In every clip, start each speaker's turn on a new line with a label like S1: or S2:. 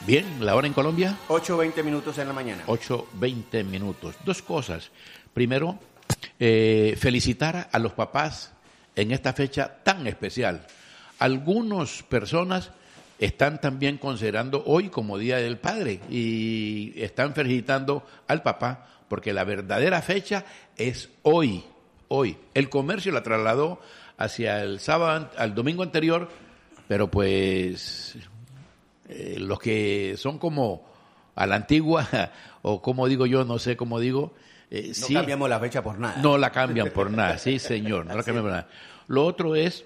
S1: Bien, ¿la hora en Colombia?
S2: 8:20 en la mañana.
S1: 8:20. Dos cosas. Primero, felicitar a los papás en esta fecha tan especial. Algunas personas están también considerando hoy como Día del Padre y están felicitando al papá porque la verdadera fecha es hoy. El comercio la trasladó hacia el sábado, al domingo anterior, pero pues los que son como a la antigua, o como digo yo, no sé cómo digo.
S2: No
S1: sí,
S2: cambiamos la fecha por nada.
S1: No la cambian por nada, sí señor, no la cambian por nada. Lo otro es,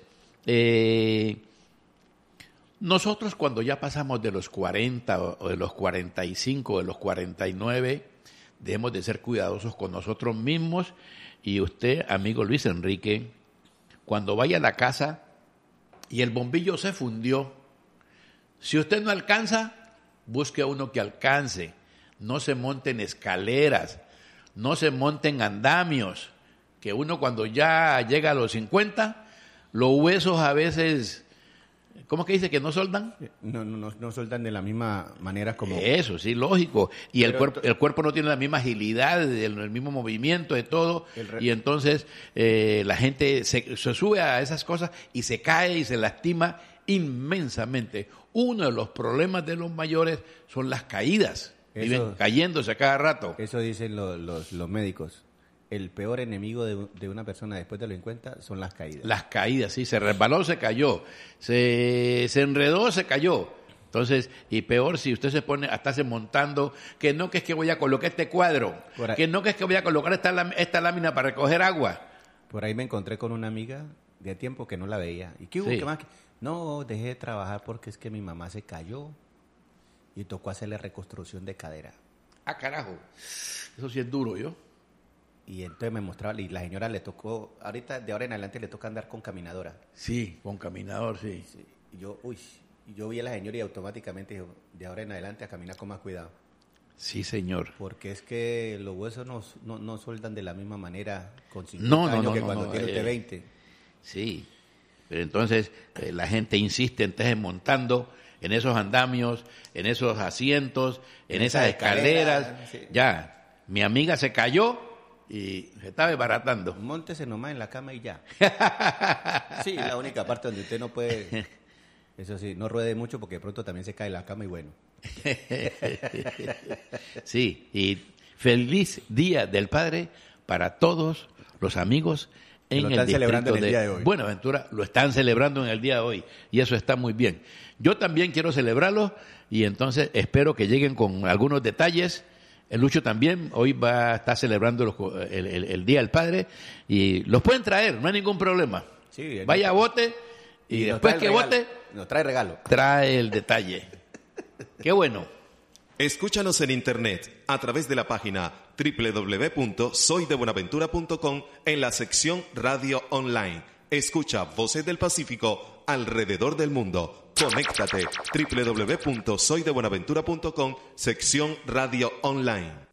S1: nosotros cuando ya pasamos de los 40 o de los 45 o de los 49, debemos de ser cuidadosos con nosotros mismos. Y usted, amigo Luis Enrique, cuando vaya a la casa y el bombillo se fundió, si usted no alcanza, busque a uno que alcance. No se monte en escaleras, no se monte en andamios, que uno cuando ya llega a los 50, los huesos a veces, ¿cómo que dice que no soldan?
S2: No soldan de la misma manera como...
S1: Eso, sí, lógico. Y el cuerpo no tiene la misma agilidad, el mismo movimiento de todo. Y entonces la gente se sube a esas cosas y se cae y se lastima inmensamente. Uno de los problemas de los mayores son las caídas. Viven cayéndose a cada rato.
S2: Eso dicen los médicos. El peor enemigo de una persona después de los 50 son las caídas.
S1: Las caídas, sí. Se resbaló, se cayó. Se enredó, se cayó. Entonces, y peor si usted se pone hasta se montando, que no que es que voy a colocar este cuadro, que no que es que voy a colocar esta lámina para recoger agua.
S2: Por ahí me encontré con una amiga de tiempo que no la veía. ¿Y qué hubo? Sí. ¿Qué más? No, dejé de trabajar porque es que mi mamá se cayó y tocó hacerle reconstrucción de cadera.
S1: Ah, carajo. Eso sí es duro, ¿yo?
S2: Y entonces me mostraba, y la señora le tocó, ahorita de ahora en adelante le toca andar con caminadora.
S1: Sí, con caminador, sí.
S2: Y yo vi a la señora y automáticamente dije, de ahora en adelante a caminar con más cuidado.
S1: Sí, señor.
S2: Porque es que los huesos no sueldan de la misma manera con 50 años que cuando tiene usted 20.
S1: Sí, pero entonces la gente insiste en montando en esos andamios, en esos asientos, en esas escaleras. Sí. Ya, mi amiga se cayó y se estaba desbaratando.
S2: Móntese nomás en la cama y ya. Sí, la única parte donde usted no puede, eso sí, no ruede mucho porque de pronto también se cae la cama y bueno.
S1: Sí, y feliz Día del Padre para todos los amigos en el distrito de Buenaventura. Lo están celebrando en el día de hoy y eso está muy bien. Yo también quiero celebrarlo y entonces espero que lleguen con algunos detalles. El Lucho también hoy va a estar celebrando el Día del Padre y los pueden traer, no hay ningún problema. Sí, vaya a bote y después que vote
S2: nos trae regalo.
S1: Trae el detalle. Qué bueno.
S3: Escúchanos en internet a través de la página www.soydebuenaventura.com en la sección Radio Online. Escucha Voces del Pacífico alrededor del mundo. Conéctate www.soydebuenaventura.com sección Radio Online.